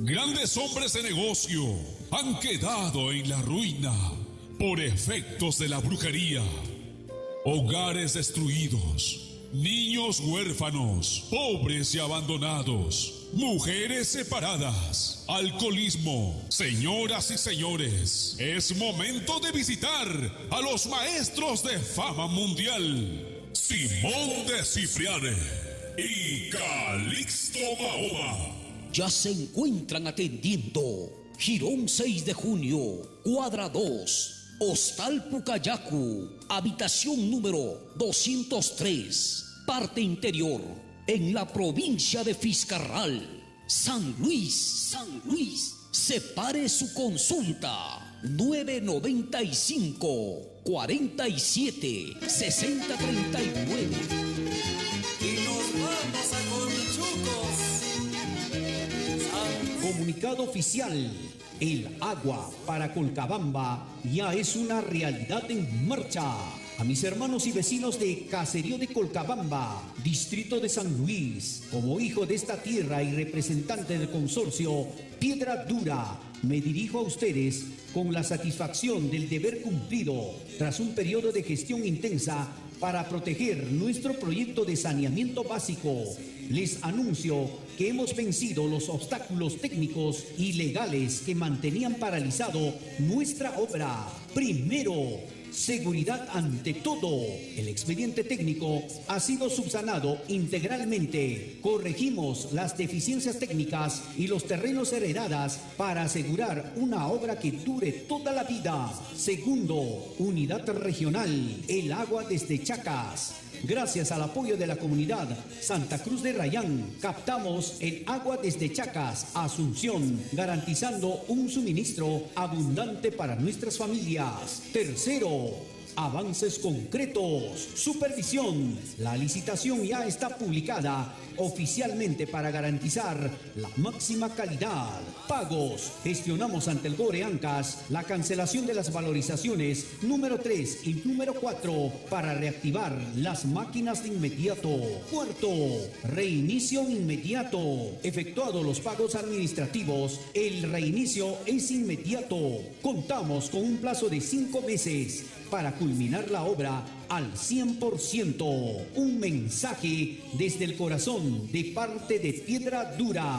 Grandes hombres de negocio han quedado en la ruina por efectos de la brujería. Hogares destruidos, niños huérfanos, pobres y abandonados, mujeres separadas, alcoholismo. Señoras y señores, es momento de visitar a los maestros de fama mundial, Simón de Cipriane y Calixto Mahoma. Ya se encuentran atendiendo Girón 6 de junio, cuadra 2, Hostal Pucayacu, habitación número 203, parte interior, en la provincia de Fiscarral, San Luis. Separe su consulta 995 47 6039. Y nos vamos a Conchucos. Comunicado oficial: el agua para Colcabamba ya es una realidad en marcha. A mis hermanos y vecinos de Caserío de Colcabamba, distrito de San Luis, como hijo de esta tierra y representante del consorcio Piedra Dura, me dirijo a ustedes con la satisfacción del deber cumplido tras un periodo de gestión intensa para proteger nuestro proyecto de saneamiento básico. Les anuncio que hemos vencido los obstáculos técnicos y legales que mantenían paralizado nuestra obra. Primero, seguridad ante todo. El expediente técnico ha sido subsanado integralmente. Corregimos las deficiencias técnicas y los terrenos heredadas para asegurar una obra que dure toda la vida. Segundo, unidad regional, el agua desde Chacas. Gracias al apoyo de la comunidad Santa Cruz de Rayán, captamos el agua desde Chacas a Asunción, garantizando un suministro abundante para nuestras familias. Tercero, avances concretos. Supervisión. La licitación ya está publicada oficialmente para garantizar la máxima calidad. Pagos. Gestionamos ante el Gore Ancas la cancelación de las valorizaciones número 3 y número 4 para reactivar las máquinas de inmediato. Cuarto, reinicio inmediato. Efectuados los pagos administrativos, el reinicio es inmediato. Contamos con un plazo de 5 meses para culminar la obra al 100%. Un mensaje desde el corazón de parte de Piedra Dura.